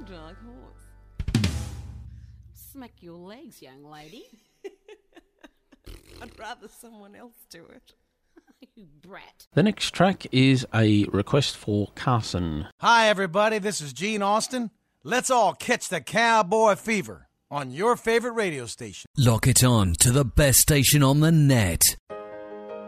dark horse. Smack your legs, young lady. I'd rather someone else do it. You brat. The next track is a request for Carson. Hi, everybody. This is Gene Austin. Let's all catch the cowboy fever on your favorite radio station. Lock it on to the best station on the net.